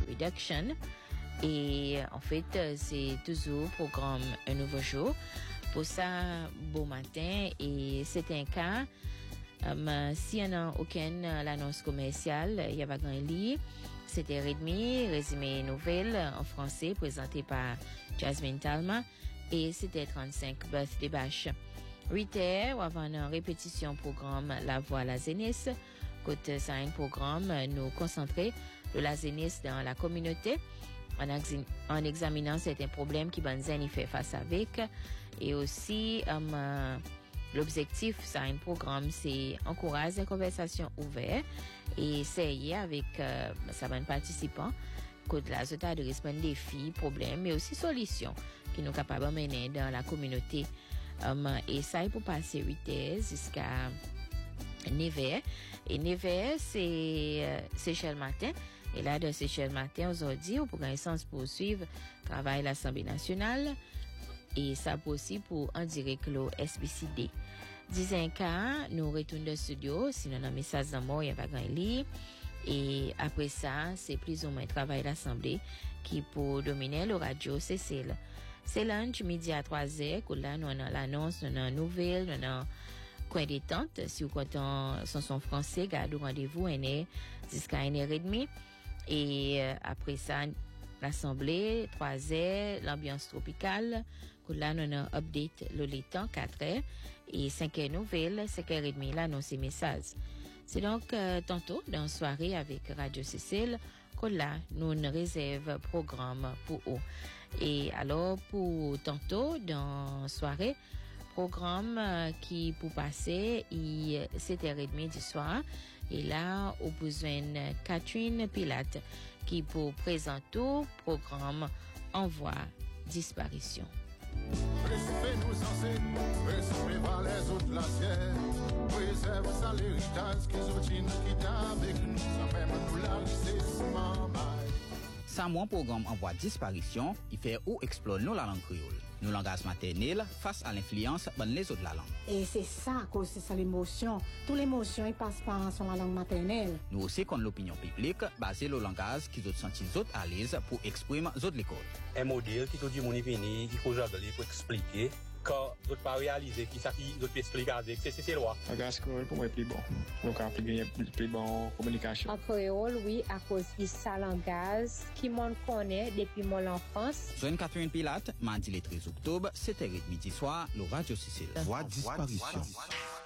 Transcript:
Reduction. Et en fait, c'est toujours programme Un Nouveau Jour. Pour ça, bon matin. Et c'est un cas, s'il n'y a aucune l'annonce commerciale, il y a pas grand lit. C'était Redmi, résumé nouvelle en français, présenté par Jasmine Talma. Et c'était 35 Birthday Bash. 8h, avant une répétition programme La Voix la Zénith. Côté ça, un programme nous concentrer de la Zénith dans la communauté en examinant certains problèmes qui Banzen y fait face avec. Et aussi, l'objectif, ça, un programme, c'est encourager une conversation ouverte et essayer avec ça va participants que de la zone de répondre des défis, problèmes, mais aussi solutions qui nous capables de mener dans la communauté. Et ça, il faut passer 8 heures jusqu'à 9h. Et 9h, c'est chez le matin. Et là, de ce chez le matin, aujourd'hui, on pourra sens poursuivre le travail de l'Assemblée nationale. Et ça possible pour en direct le SBCD. Disons qu'à nous retournons de studio, sinon un message d'amour, il y a pas grand lit. Et après ça, c'est plus ou moins le travail de l'Assemblée qui pour dominer le radio CCL. C'est lunch midi à 3h, que là, nous avons l'annonce, nous avons une nouvelle, nous avons coin détente. Si vous comptez son français, gardez rendez-vous, jusqu'à 1h30. Et après ça, l'Assemblée, 3h, l'ambiance tropicale. Que là, nous avons update le temps, 4h. Et 5h nouvelle, 5h30, l'annonce et message. C'est donc tantôt dans la soirée avec Radio Cécile que là, nous réserve programme pour eux. Et alors, pour tantôt dans la soirée, programme qui pour passer, 7h30 du soir. Et là, au besoin Catherine Pilate qui pour présenter au programme Envoi Disparition. Préservez-nous censés, préservez les autres la ciel. Préserve ça l'héritage qu'ils ont dit nous quitter avec nous. Ça même nous la laissez Sans mon programme Envoi Disparition, il fait ou explorer nous la langue créole. Nos langages maternels face à l'influence de les autres la langue. Et c'est ça, à cause de ça l'émotion. Toute l'émotion, il passe par son langue maternelle. Nous aussi, comme l'opinion publique, basée le langage qui ont senti autres à l'aise pour exprimer autres l'école. Un modèle qui tout dit mon venu, qui cause de pour expliquer. Quand d'autres pas réaliser qui ça qui d'autres expliquer avec c'est loi. Langage créole pour moi est plus bon. Donc on peut plus bon communication. En créole oui à cause de ça langage qui m'en connaît depuis mon enfance. Jeune Catherine Pilate, mardi le 13 octobre, 7h30 soir, le Radio Cécile. Voix disparition.